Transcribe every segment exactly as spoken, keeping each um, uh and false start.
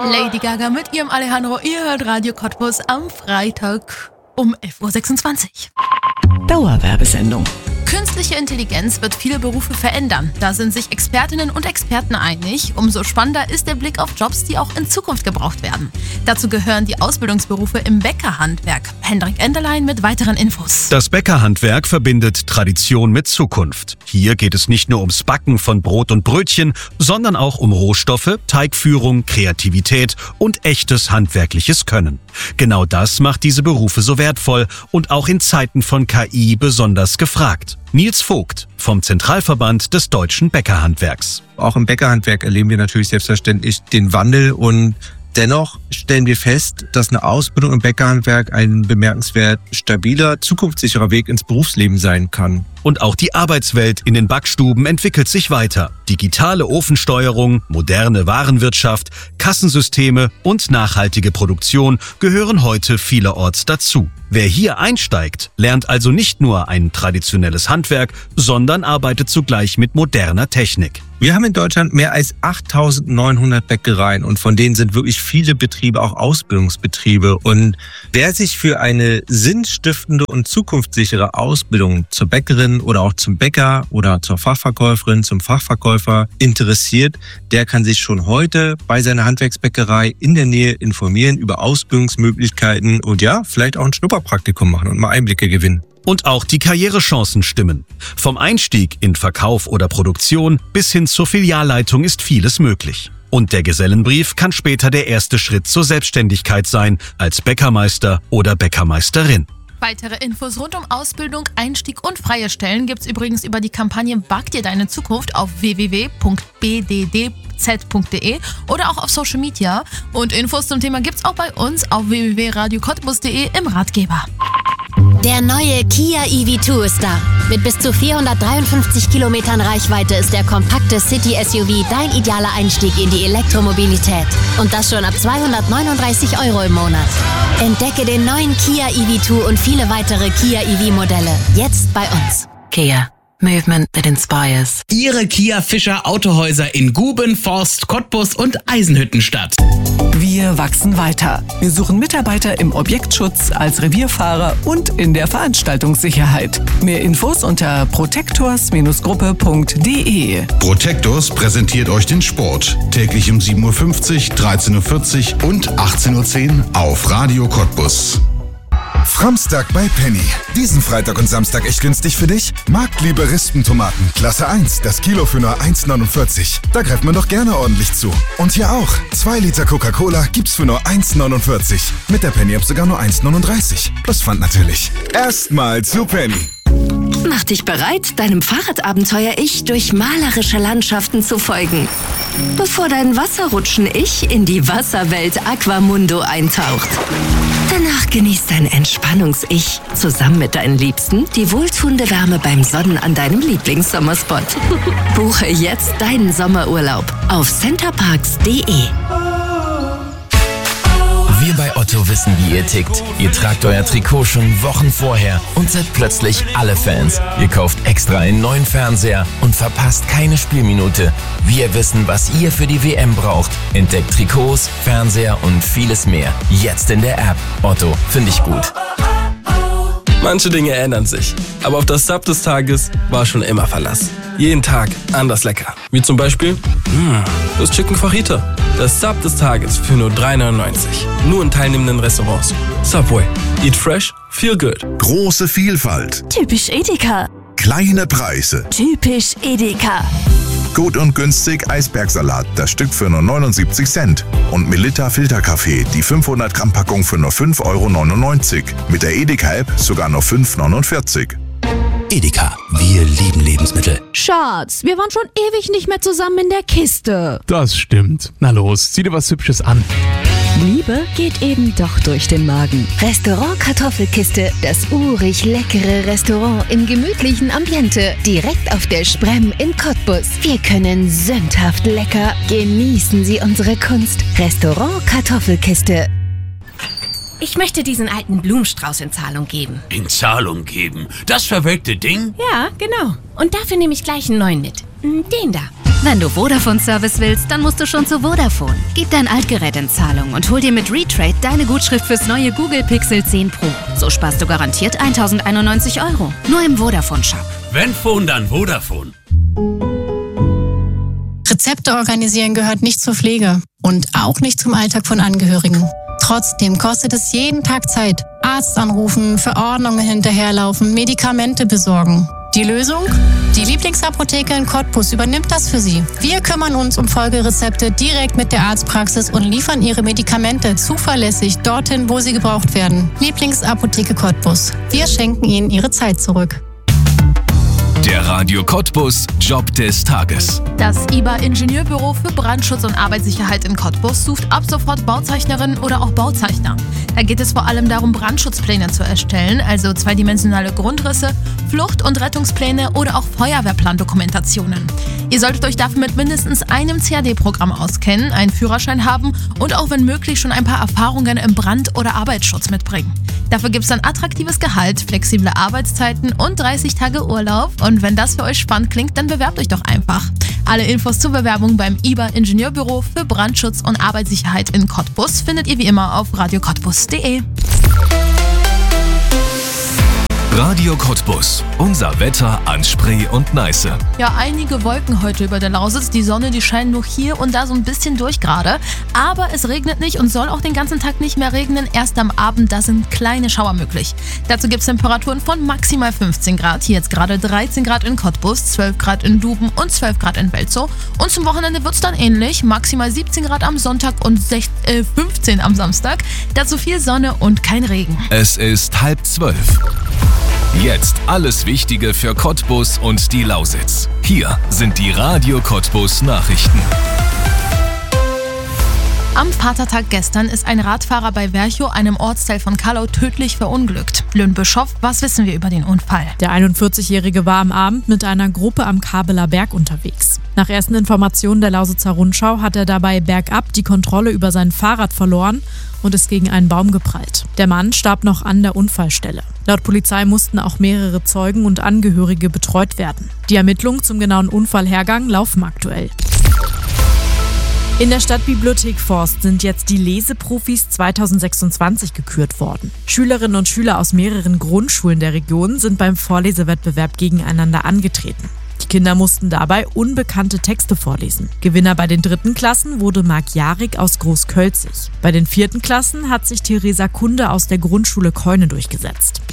Lady Gaga mit ihrem Alejandro. Ihr hört Radio Cottbus am Freitag um elf Uhr sechsundzwanzig. Dauerwerbesendung. Künstliche Intelligenz wird viele Berufe verändern. Da sind sich Expertinnen und Experten einig. Umso spannender ist der Blick auf Jobs, die auch in Zukunft gebraucht werden. Dazu gehören die Ausbildungsberufe im Bäckerhandwerk. Hendrik Enderlein mit weiteren Infos. Das Bäckerhandwerk verbindet Tradition mit Zukunft. Hier geht es nicht nur ums Backen von Brot und Brötchen, sondern auch um Rohstoffe, Teigführung, Kreativität und echtes handwerkliches Können. Genau das macht diese Berufe so wertvoll und auch in Zeiten von K I besonders gefragt. Nils Vogt vom Zentralverband des deutschen Bäckerhandwerks. Auch im Bäckerhandwerk erleben wir natürlich selbstverständlich den Wandel und dennoch stellen wir fest, dass eine Ausbildung im Bäckerhandwerk ein bemerkenswert stabiler, zukunftssicherer Weg ins Berufsleben sein kann. Und auch die Arbeitswelt in den Backstuben entwickelt sich weiter. Digitale Ofensteuerung, moderne Warenwirtschaft, Kassensysteme und nachhaltige Produktion gehören heute vielerorts dazu. Wer hier einsteigt, lernt also nicht nur ein traditionelles Handwerk, sondern arbeitet zugleich mit moderner Technik. Wir haben in Deutschland mehr als achttausendneunhundert Bäckereien und von denen sind wirklich viele Betriebe auch Ausbildungsbetriebe. Und wer sich für eine sinnstiftende und zukunftssichere Ausbildung zur Bäckerin oder auch zum Bäcker oder zur Fachverkäuferin, zum Fachverkäufer interessiert, der kann sich schon heute bei seiner Handwerksbäckerei in der Nähe informieren über Ausbildungsmöglichkeiten und ja, vielleicht auch ein Schnupperpraktikum machen und mal Einblicke gewinnen. Und auch die Karrierechancen stimmen. Vom Einstieg in Verkauf oder Produktion bis hin zur Filialleitung ist vieles möglich. Und der Gesellenbrief kann später der erste Schritt zur Selbstständigkeit sein, als Bäckermeister oder Bäckermeisterin. Weitere Infos rund um Ausbildung, Einstieg und freie Stellen gibt's übrigens über die Kampagne Back dir deine Zukunft auf w w w punkt b d d z punkt d e oder auch auf Social Media. Und Infos zum Thema gibt's auch bei uns auf w w w punkt radio cottbus punkt d e im Ratgeber. Der neue Kia E V zwei ist da. Mit bis zu vierhundertdreiundfünfzig Kilometern Reichweite ist der kompakte City-S U V dein idealer Einstieg in die Elektromobilität. Und das schon ab zweihundertneununddreißig Euro im Monat. Entdecke den neuen Kia E V zwei und viele weitere Kia E V-Modelle. Jetzt bei uns. Kia. Movement that inspires. Ihre Kia Fischer Autohäuser in Guben, Forst, Cottbus und Eisenhüttenstadt. Wir wachsen weiter. Wir suchen Mitarbeiter im Objektschutz, als Revierfahrer und in der Veranstaltungssicherheit. Mehr Infos unter protectors Gruppe punkt d e. Protectors präsentiert euch den Sport. Täglich um sieben Uhr fünfzig, dreizehn Uhr vierzig und achtzehn Uhr zehn auf Radio Cottbus. Framstag bei Penny. Diesen Freitag und Samstag echt günstig für dich? Marktliebe Rispentomaten, Klasse eins, das Kilo für nur eins neunundvierzig. Da greift man doch gerne ordentlich zu. Und hier auch. zwei Liter Coca-Cola gibt's für nur eins neunundvierzig. Mit der Penny-App sogar nur eins neununddreißig. Plus Pfand natürlich. Erstmal zu Penny. Mach dich bereit, deinem Fahrradabenteuer-Ich durch malerische Landschaften zu folgen. Bevor dein Wasserrutschen-Ich in die Wasserwelt Aquamundo eintaucht. Danach genießt dein Entspannungs-Ich zusammen mit deinen Liebsten die wohltuende Wärme beim Sonnen an deinem Lieblingssommerspot. Buche jetzt deinen Sommerurlaub auf centerparks punkt d e. Wir bei Otto wissen, wie ihr tickt. Ihr tragt euer Trikot schon Wochen vorher und seid plötzlich alle Fans. Ihr kauft extra einen neuen Fernseher und verpasst keine Spielminute. Wir wissen, was ihr für die W M braucht. Entdeckt Trikots, Fernseher und vieles mehr. Jetzt in der App. Otto, finde ich gut. Manche Dinge ändern sich, aber auf das Sub des Tages war schon immer Verlass. Jeden Tag anders lecker. Wie zum Beispiel mh, das Chicken Fajita. Das Sub des Tages für nur drei neunundneunzig. Nur in teilnehmenden Restaurants. Subway. Eat fresh, feel good. Große Vielfalt. Typisch Edeka. Kleine Preise. Typisch Edeka. Gut und günstig Eisbergsalat, das Stück für nur neunundsiebzig Cent. Und Melitta Filterkaffee, die fünfhundert Gramm Packung für nur fünf Euro neunundneunzig. Mit der Edeka-App sogar nur fünf neunundvierzig. Edeka, wir lieben Lebensmittel. Schatz, wir waren schon ewig nicht mehr zusammen in der Kiste. Das stimmt. Na los, zieh dir was Hübsches an. Liebe geht eben doch durch den Magen. Restaurant Kartoffelkiste, das urig leckere Restaurant im gemütlichen Ambiente, direkt auf der Sprem in Cottbus. Wir können sündhaft lecker. Genießen Sie unsere Kunst. Restaurant Kartoffelkiste. Ich möchte diesen alten Blumenstrauß in Zahlung geben. In Zahlung geben? Das verwelkte Ding? Ja, genau. Und dafür nehme ich gleich einen neuen mit. Den da. Wenn du Vodafone-Service willst, dann musst du schon zu Vodafone. Gib dein Altgerät in Zahlung und hol dir mit Retrade deine Gutschrift fürs neue Google Pixel zehn Pro. So sparst du garantiert tausendeinundneunzig Euro. Nur im Vodafone-Shop. Wenn Phone, dann Vodafone. Rezepte organisieren gehört nicht zur Pflege und auch nicht zum Alltag von Angehörigen. Trotzdem kostet es jeden Tag Zeit. Arzt anrufen, Verordnungen hinterherlaufen, Medikamente besorgen. Die Lösung? Die Lieblingsapotheke in Cottbus übernimmt das für Sie. Wir kümmern uns um Folgerezepte direkt mit der Arztpraxis und liefern Ihre Medikamente zuverlässig dorthin, wo sie gebraucht werden. Lieblingsapotheke Cottbus. Wir schenken Ihnen Ihre Zeit zurück. Der Radio Cottbus Job des Tages. Das I B A Ingenieurbüro für Brandschutz und Arbeitssicherheit in Cottbus sucht ab sofort Bauzeichnerinnen oder auch Bauzeichner. Da geht es vor allem darum, Brandschutzpläne zu erstellen, also zweidimensionale Grundrisse, Flucht- und Rettungspläne oder auch Feuerwehrplandokumentationen. Ihr solltet euch dafür mit mindestens einem C A D-Programm auskennen, einen Führerschein haben und auch wenn möglich schon ein paar Erfahrungen im Brand- oder Arbeitsschutz mitbringen. Dafür gibt es ein attraktives Gehalt, flexible Arbeitszeiten und dreißig Tage Urlaub. Und wenn das für euch spannend klingt, dann bewerbt euch doch einfach. Alle Infos zur Bewerbung beim I B A Ingenieurbüro für Brandschutz und Arbeitssicherheit in Cottbus findet ihr wie immer auf radio cottbus punkt de. Radio Cottbus. Unser Wetter an Spree und Neiße. Ja, einige Wolken heute über der Lausitz. Die Sonne, die scheint nur hier und da so ein bisschen durch gerade. Aber es regnet nicht und soll auch den ganzen Tag nicht mehr regnen. Erst am Abend, da sind kleine Schauer möglich. Dazu gibt es Temperaturen von maximal fünfzehn Grad. Hier jetzt gerade dreizehn Grad in Cottbus, zwölf Grad in Duben und zwölf Grad in Welzow. Und zum Wochenende wird es dann ähnlich. Maximal siebzehn Grad am Sonntag und fünfzehn am Samstag. Dazu viel Sonne und kein Regen. Es ist halb zwölf. Jetzt alles Wichtige für Cottbus und die Lausitz. Hier sind die Radio Cottbus Nachrichten. Am Vatertag gestern ist ein Radfahrer bei Werchow, einem Ortsteil von Kallau, tödlich verunglückt. Lönn-Bischof, was wissen wir über den Unfall? Der einundvierzigjährige war am Abend mit einer Gruppe am Kabeler Berg unterwegs. Nach ersten Informationen der Lausitzer Rundschau hat er dabei bergab die Kontrolle über sein Fahrrad verloren und ist gegen einen Baum geprallt. Der Mann starb noch an der Unfallstelle. Laut Polizei mussten auch mehrere Zeugen und Angehörige betreut werden. Die Ermittlungen zum genauen Unfallhergang laufen aktuell. In der Stadtbibliothek Forst sind jetzt die Leseprofis zweitausendsechsundzwanzig gekürt worden. Schülerinnen und Schüler aus mehreren Grundschulen der Region sind beim Vorlesewettbewerb gegeneinander angetreten. Die Kinder mussten dabei unbekannte Texte vorlesen. Gewinner bei den dritten Klassen wurde Marc Jarik aus Großkölzig. Bei den vierten Klassen hat sich Theresa Kunde aus der Grundschule Keune durchgesetzt.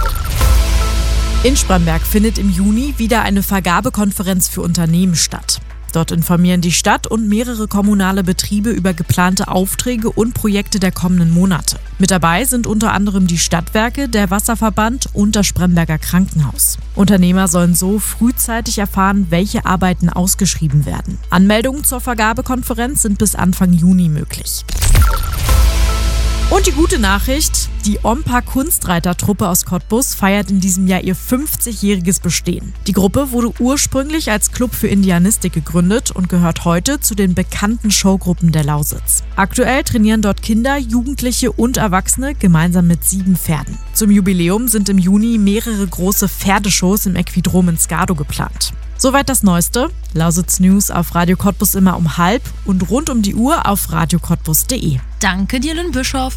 In Spremberg findet im Juni wieder eine Vergabekonferenz für Unternehmen statt. Dort informieren die Stadt und mehrere kommunale Betriebe über geplante Aufträge und Projekte der kommenden Monate. Mit dabei sind unter anderem die Stadtwerke, der Wasserverband und das Spremberger Krankenhaus. Unternehmer sollen so frühzeitig erfahren, welche Arbeiten ausgeschrieben werden. Anmeldungen zur Vergabekonferenz sind bis Anfang Juni möglich. Und die gute Nachricht, die Ompa Kunstreitertruppe aus Cottbus feiert in diesem Jahr ihr fünfzigjähriges Bestehen. Die Gruppe wurde ursprünglich als Club für Indianistik gegründet und gehört heute zu den bekannten Showgruppen der Lausitz. Aktuell trainieren dort Kinder, Jugendliche und Erwachsene gemeinsam mit sieben Pferden. Zum Jubiläum sind im Juni mehrere große Pferdeshows im Equidrom in Skado geplant. Soweit das Neueste. Lausitz News auf Radio Cottbus immer um halb und rund um die Uhr auf radio cottbus punkt de. Danke dir, Lönn-Bischof.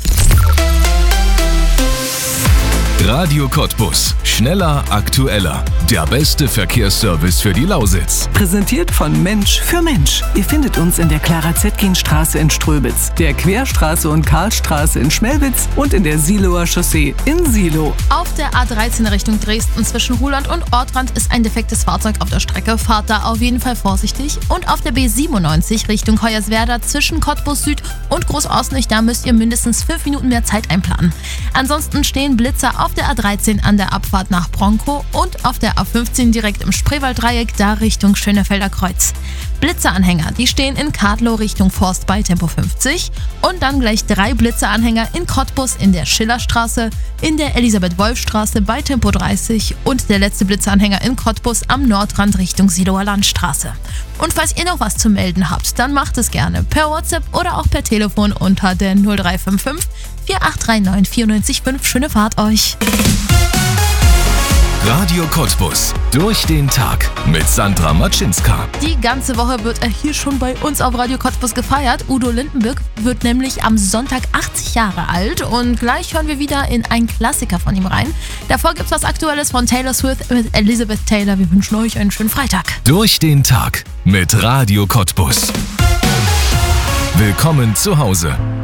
Radio Cottbus. Schneller, aktueller. Der beste Verkehrsservice für die Lausitz. Präsentiert von Mensch für Mensch. Ihr findet uns in der Clara-Zetkin-Straße in Ströbitz, der Querstraße und Karlstraße in Schmelwitz und in der Siloer Chaussee in Silo. Auf der A dreizehn Richtung Dresden zwischen Ruhland und Ortrand ist ein defektes Fahrzeug auf der Strecke. Fahrt da auf jeden Fall vorsichtig. Und auf der B siebenundneunzig Richtung Hoyerswerda zwischen Cottbus Süd und Großausnich, da müsst ihr mindestens fünf Minuten mehr Zeit einplanen. Ansonsten stehen Blitzer auf der A dreizehn an der Abfahrt nach Bronkow und auf der A fünfzehn direkt im Spreewalddreieck, da Richtung Schönefelder Kreuz. Blitzeranhänger, die stehen in Kadlow Richtung Forst bei Tempo fünfzig und dann gleich drei Blitzeranhänger in Cottbus in der Schillerstraße, in der Elisabeth-Wolf-Straße bei Tempo dreißig und der letzte Blitzeranhänger in Cottbus am Nordrand Richtung Siloer Landstraße. Und falls ihr noch was zu melden habt, dann macht es gerne per WhatsApp oder auch per Telefon unter der null drei fünf fünf vier acht drei neun vier neun fünf. Schöne Fahrt euch! Radio Cottbus. Durch den Tag mit Sandra Matschinska. Die ganze Woche wird er hier schon bei uns auf Radio Cottbus gefeiert. Udo Lindenberg wird nämlich am Sonntag achtzig Jahre alt und gleich hören wir wieder in einen Klassiker von ihm rein. Davor gibt's was Aktuelles von Taylor Swift mit Elizabeth Taylor. Wir wünschen euch einen schönen Freitag. Durch den Tag mit Radio Cottbus. Willkommen zu Hause.